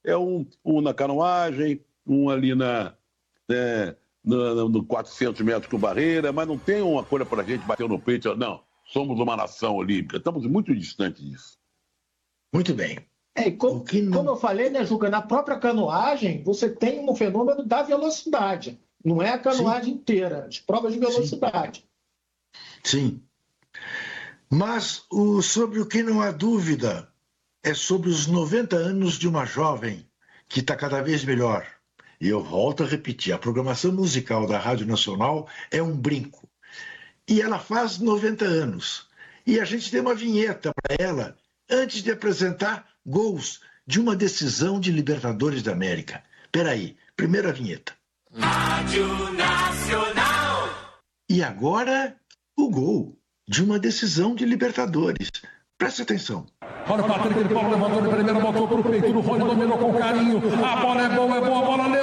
é um na canoagem, um ali no 400 metros com barreira, mas não tem uma coisa para a gente bater no peito. Não, somos uma nação olímpica. Estamos muito distantes disso. Muito bem. Como eu falei, né, Juca, na própria canoagem, você tem um fenômeno da velocidade. Não é a canoagem inteira, as provas de velocidade. Sim. Mas sobre o que não há dúvida é sobre os 90 anos de uma jovem que está cada vez melhor. E eu volto a repetir, a programação musical da Rádio Nacional é um brinco. E ela faz 90 anos. E a gente tem uma vinheta para ela antes de apresentar gols de uma decisão de Libertadores da América. Peraí, primeira vinheta. Rádio Nacional. E agora, o gol de uma decisão de Libertadores. Preste atenção. Olha o Patrick, ele Paulo levantou de primeira, botou pro peito do Rony, dominou com carinho. A bola é boa, a bola